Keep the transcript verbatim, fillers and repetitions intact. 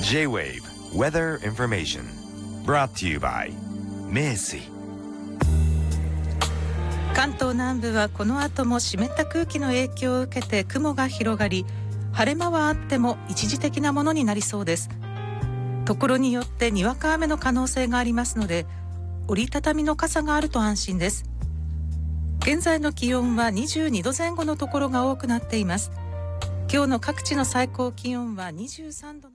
J-Wave Weather Information brought to you by 名水。 関東南部はこの後も湿った空気の影響を受けて雲が広がり、晴れ間はあっても一時的なものになりそうです。ところによってにわか雨の可能性がありますので、折りたたみの傘があると安心です。現在の気温はにじゅうにどぜん後のところが多くなっています。今日の各地の最高気温はにじゅうさんど。